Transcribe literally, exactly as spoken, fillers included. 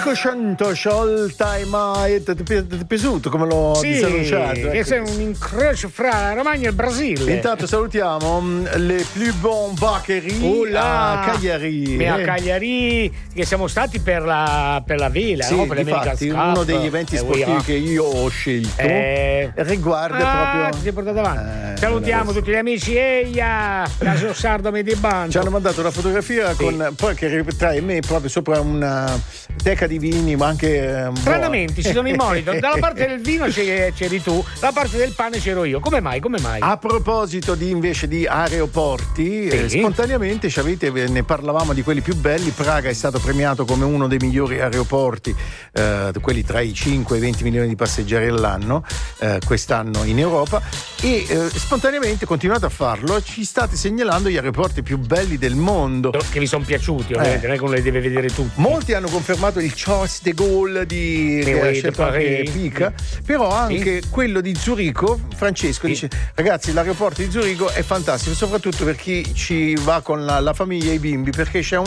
cinquecento sciolta e mai ti è piaciuto come l'ho sì, disannunciato? Che Ecco. sei un incrocio fra la Romagna e il Brasile. Intanto salutiamo le plus bonnes baccherie a Cagliari. E a eh. Cagliari, che siamo stati per la, per la vela, sì, no? Per infatti, uno degli eventi sportivi eh, che io ho scelto eh, riguarda ah, proprio. Ti sei portato avanti. Eh, Salutiamo tutti gli amici. Eia, la Sardo Medibanco. Ci hanno mandato una fotografia sì. con poi che trae me proprio sopra una teca di vini, ma anche um, stranamente ci sono i monitor. Dalla parte del vino c'eri tu, dalla parte del pane c'ero io. Come mai? Come mai? A proposito di invece di aeroporti, sì. eh, spontaneamente ci avete, ne parlavamo di quelli più belli. Praga è stato premiato come uno dei migliori aeroporti, eh, quelli tra i cinque e i venti milioni di passeggeri all'anno, eh, quest'anno in Europa, e eh, spontaneamente continuate a farlo. Ci state segnalando gli aeroporti più belli del mondo che vi sono piaciuti, ovviamente, eh. non è che uno li deve vedere tutti. Molti hanno confermato il Charles de Gaulle di che ha scelto anche Pica, sì. però anche sì. quello di Zurigo. Francesco sì. dice: ragazzi, l'aeroporto di Zurigo è fantastico, soprattutto per chi ci va con la, la famiglia e i bimbi, perché c'è un